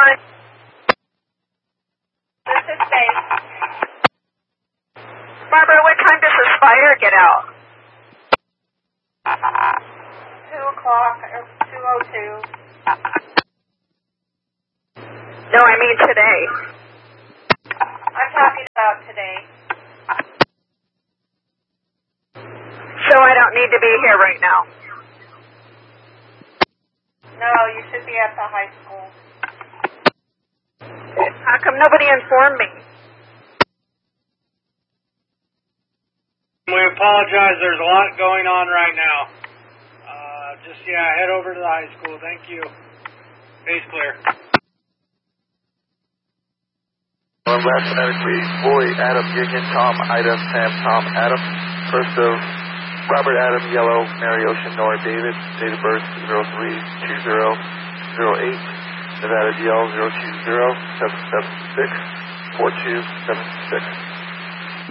1. This is safe. Barbara, what time does the spider get out? 2 o'clock, or 2:02. No, I mean today. I'm talking about today. So I don't need to be here right now? No, you should be at the high school. How come nobody informed me? We apologize. There's a lot going on right now. Head over to the high school. Thank you. Base clear. Last phonetically, Boy, Adam, Union, Tom, Ida, Sam, Tom, Adam. First of Robert, Adam, Yellow, Mary, Ocean, Nora, David. Date of birth 03-20-08. Nevada, DL 020-776-4276.